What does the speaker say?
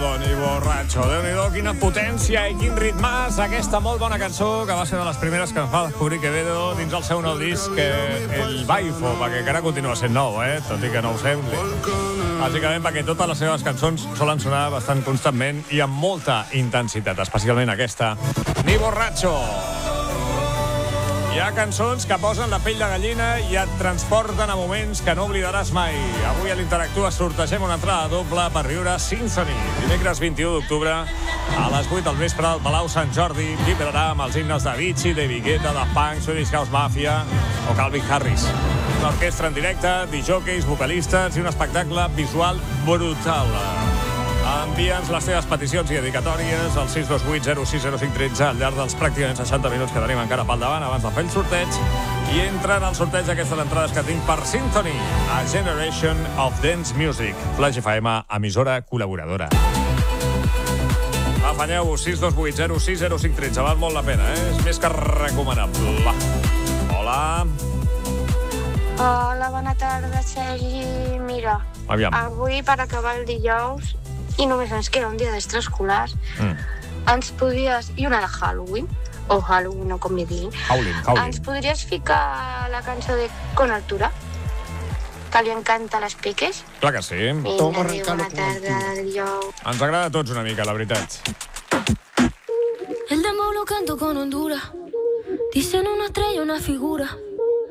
todo, ni borratxo. Déu-n'hi-do, quina potència i quin ritmàs. Aquesta molt bona cançó, que va ser de les primeres que ens va descobrir Quevedo dins el seu nou disc, El Baifo, perquè encara continua sent nou, tot i que no ho sembli. Bàsicament perquè totes les seves cançons solen sonar bastant constantment i amb molta intensitat, especialment aquesta. Ni borratxo. Hi ha cançons que posen la pell de gallina i et transporten a moments que no oblidaràs mai. Avui a l'Interactua sortegem una entrada doble per viure Symphony. Dimecres 21 d'octubre, a les 8 del vespre, al Palau Sant Jordi, vibrarà amb els himnes de Avicii, David Guetta, Daft Punk, Swedish House Mafia o Calvin Harris. Una orquestra en directe, disjòqueis, vocalistes i un espectacle visual brutal. Envia'ns les teves peticions i dedicatòries al 628-060513 al llarg dels pràcticament 60 minuts que tenim encara pel davant abans de fer el sorteig i entra en el sorteig d'aquestes entrades que tinc per Symphony, a Generation of Dance Music. Flash FM, emissora col·laboradora. Afanyeu-vos, 628-060513, val molt la pena, és més que recomanable. Hola. Hola, bona tarda, Sergi. Mira, aviam. Avui per acabar el dijous i només ens queda un dia d'extraescolar, ens podries... I una de Halloween, o Halloween, o com li diguin. Howling. Ens podries ficar la cançó de Con Altura, que li encanta a les Piques? Clar que sí. Vinga, bona tarda, dijous. Ens agrada a tots una mica, la veritat. El dembow lo canto con Honduras. Dicen una estrella, una figura.